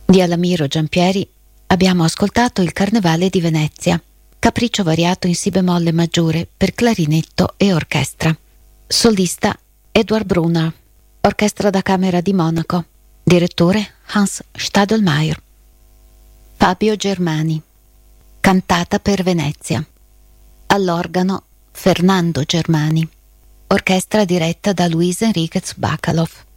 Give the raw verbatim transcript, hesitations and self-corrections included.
Di Alamiro Giampieri abbiamo ascoltato il Carnevale di Venezia, capriccio variato in si bemolle maggiore per clarinetto e orchestra. Solista Edward Brunner, Orchestra da Camera di Monaco, direttore Hans Stadelmeier. Fabio Germani, Cantata per Venezia. All'organo Fernando Germani, orchestra diretta da Luis Enriquez Bacalov.